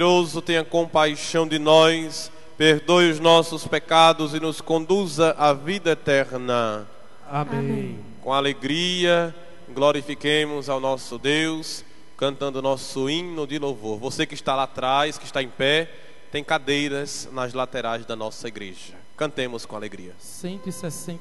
Deus tenha compaixão de nós, perdoe os nossos pecados e nos conduza à vida eterna. Amém. Com alegria, glorifiquemos ao nosso Deus, cantando nosso hino de louvor. Você que está lá atrás, que está em pé, tem cadeiras nas laterais da nossa igreja. Cantemos com alegria. 160